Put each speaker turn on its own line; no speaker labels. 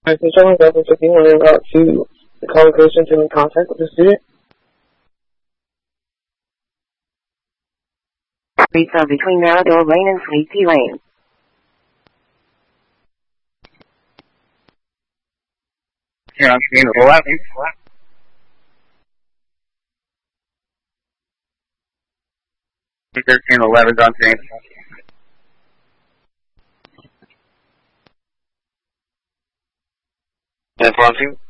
Controlling government if you want to route to the congregation to make contact with the student.
Streets are between Narrador Lane and Sweet Tea Lane.
Here on screen 11. 1311 is on screen.
Yes, 1, 2.